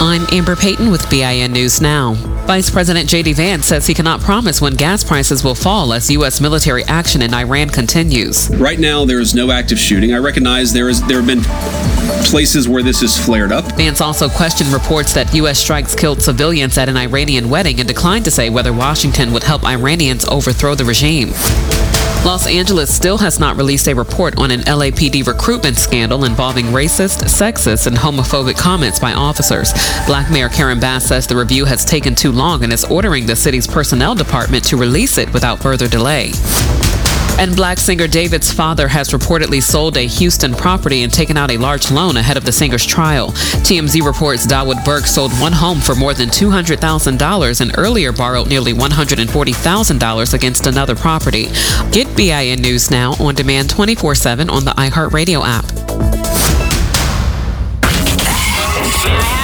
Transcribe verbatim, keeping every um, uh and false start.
I'm Amber Payton with B I N News Now. Vice President J D Vance says he cannot promise when gas prices will fall as U S military action in Iran continues. Right now, there is no active shooting. I recognize there is there have been places where this has flared up. Vance also questioned reports that U S strikes killed civilians at an Iranian wedding and declined to say whether Washington would help Iranians overthrow the regime. Los Angeles still has not released a report on an L A P D recruitment scandal involving racist, sexist, and homophobic comments by officers. Black Mayor Karen Bass says the review has taken too long and is ordering the city's personnel department to release it without further delay. And Black singer David's father has reportedly sold a Houston property and taken out a large loan ahead of the singer's trial. T M Z reports Dawood Burke sold one home for more than two hundred thousand dollars and earlier borrowed nearly one hundred forty thousand dollars against another property. Get B I N News Now on demand twenty-four seven on the iHeartRadio app.